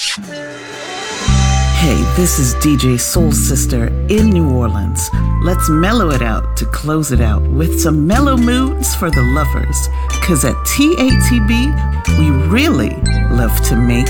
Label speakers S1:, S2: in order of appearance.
S1: Hey, this is DJ Soul Sister in New Orleans. Let's mellow it out to close it out with some mellow moods for the lovers. 'Cause at TATB, we really love to make